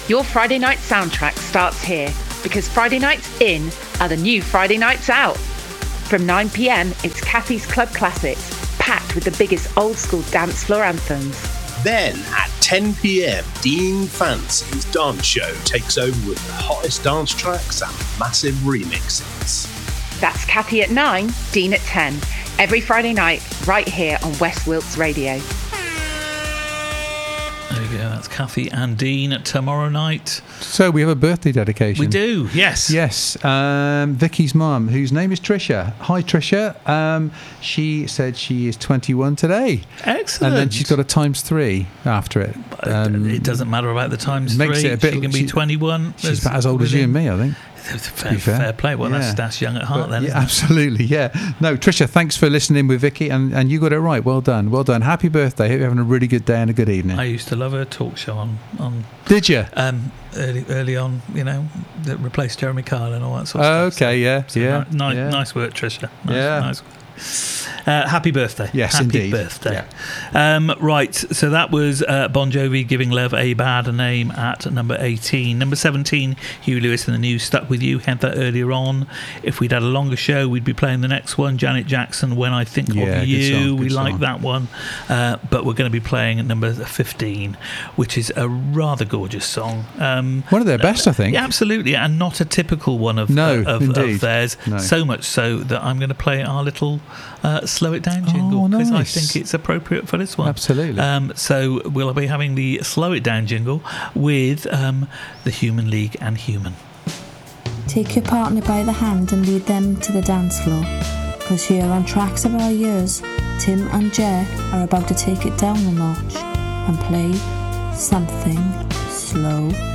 Your Friday night soundtrack starts here, because Friday nights in are the new Friday nights out. From 9 p.m, it's Kathy's Club Classics, packed with the biggest old school dance floor anthems. Then at 10 p.m, Dean Fancy's dance show takes over with the hottest dance tracks and massive remixes. That's Kathy at 9, Dean at 10. Every Friday night, right here on West Wilts Radio. There you go, that's Kathy and Dean tomorrow night. So we have a birthday dedication. We do, yes. Yes. Vicky's mum, whose name is Tricia. Hi, Tricia. She said she is 21 today. Excellent. And then she's got a ×3 after it. It doesn't matter about the ×3. Makes it a bit, she can be 21. She's about as old as you and me, I think. Fair play. Well, that's young at heart then. Yeah, absolutely, yeah. No, Tricia, thanks for listening with Vicky, and you got it right. Well done. Happy birthday. Hope you're having a really good day and a good evening. I used to love her talk show on Did you? Early on, that replaced Jeremy Kyle and all that sort of stuff. Okay, yeah. Nice work, Tricia. Nice. Happy birthday. Yes, happy indeed. birthday. Yeah. Right, so that was Bon Jovi, Giving Love a Bad Name at number 18. Number 17, Huey Lewis and the News, Stuck With You, had that earlier on. If we'd had a longer show, we'd be playing the next one, Janet Jackson, When I Think of You. We like that one. But we're going to be playing at number 15, which is a rather gorgeous song. One of their best, I think. Yeah, absolutely, and not a typical one of theirs. No. So much so that I'm going to play our little Slow It Down jingle, because I think it's appropriate for this one. Absolutely. So we'll be having the Slow It Down jingle with the Human League and Human. Take your partner by the hand and lead them to the dance floor, because here on Tracks of Our Years, Tim and Jer are about to take it down a notch and play something slow